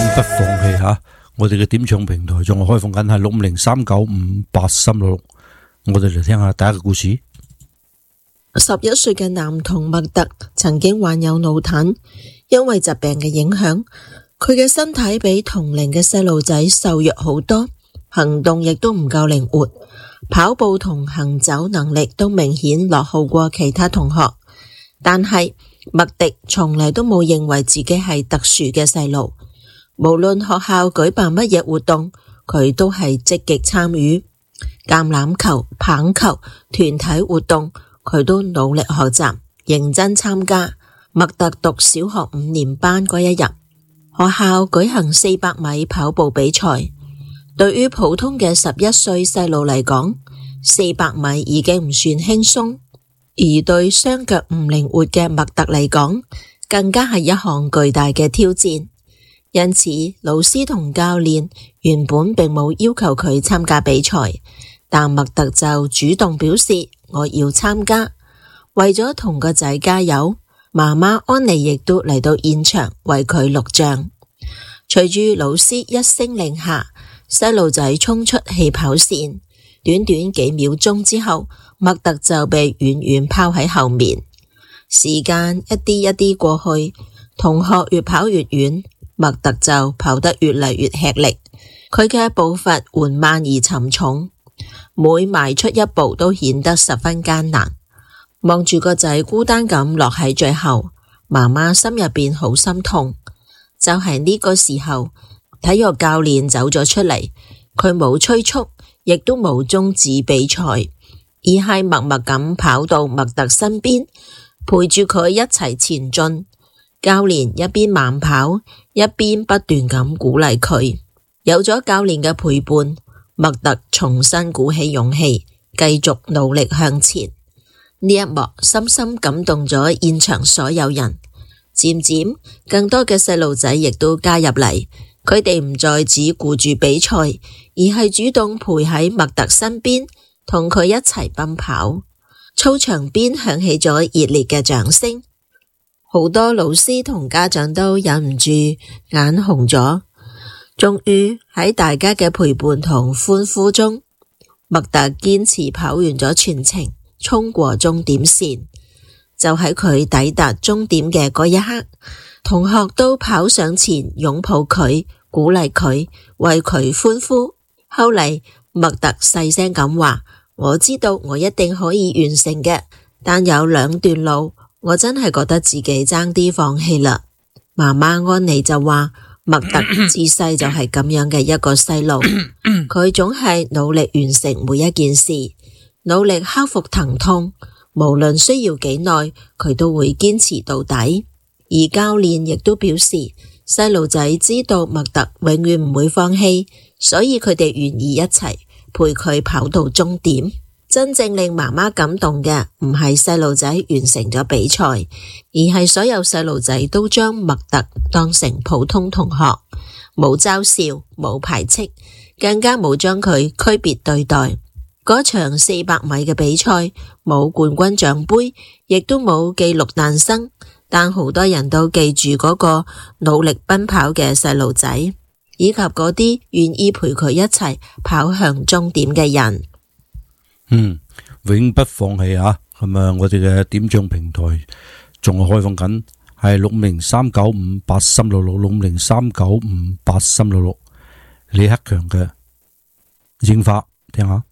不放棄吓，我哋嘅點唱平台仲係開放緊，係650358366。我哋嚟聽下第一個故事。 11歲嘅男童麥特曾經患有腦癱，因為疾病嘅影響，佢嘅身體比同齡嘅細路仔瘦弱好多，行動亦都唔夠靈活，跑步同行走能力都明顯落後過其他同學。但係麥迪從嚟都冇認為自己係特殊嘅細路，無論學校舉辦乜嘢活動，佢都係積極參與。橄欖球、棒球、團體活動，佢都努力學習，認真參加。麥特讀小學5年班嗰一日，學校舉行400米跑步比賽。對於普通嘅11歲細路嚟講，400米已經唔算輕鬆，而對雙腳唔靈活嘅麥特嚟講，更加係一項巨大嘅挑戰。因此，老師同教練原本並冇要求佢參加比賽，但麥特就主動表示我要參加。為咗同個仔加油，媽媽安妮亦都嚟到現場為佢錄像。隨住老師一聲令下，細路仔衝出起跑線，短短幾秒鐘之後，麥特就被遠遠拋喺後面。時間一啲一啲過去，同學越跑越遠，麥特就跑得越嚟越吃力。佢嘅步伐緩慢而沉重，每邁出一步都顯得十分艱難。望住個仔孤單咁落喺最後，媽媽心入邊好心痛。就係呢個時候，體育教練走咗出嚟，佢冇催促，亦都冇終止比賽，而係默默咁跑到麥特身邊，陪住佢一齊前進。教練一邊慢跑，一邊不斷咁鼓勵佢。有咗教練嘅陪伴，麥特重新鼓起勇氣，繼續努力向前。呢一幕深深感動咗現場所有人。漸漸，更多嘅細路仔亦都加入嚟，佢哋唔再只顧住比賽，而係主動陪喺麥特身邊，同佢一齊奔跑。操場邊響起咗熱烈嘅掌聲，好多老師同家長都忍唔住眼紅咗。終於喺大家嘅陪伴同歡呼中，麥特堅持跑完咗全程，衝過終點線。就喺佢抵達終點嘅嗰一刻，同學都跑上前擁抱佢，鼓勵佢，為佢歡呼。後嚟麥特細聲咁話：我知道我一定可以完成嘅，但有2段路，我真係覺得自己爭啲放棄啦。媽媽安妮就話：麥特自細就係咁樣嘅一個細路，佢總係努力完成每一件事，努力克服疼痛。無論需要幾耐，佢都會堅持到底。而教練亦都表示，細路仔知道麥特永遠唔會放棄，所以佢哋願意一齊陪佢跑到終點。真正令媽媽感動嘅唔係細路仔完成咗比賽，而係所有細路仔都將麥特當成普通同學，冇嘲笑，冇排斥，更加冇將佢區別對待。嗰場400米嘅比賽冇冠軍獎杯，亦都冇紀錄誕生，但好多人都記住嗰個努力奔跑嘅細路仔，以及嗰啲願意陪佢一齊跑向終點嘅人。 永不放棄啊！咁啊，我哋嘅點唱平台仲係開放緊，係603958366，603958366。李克強嘅櫻花，聽下。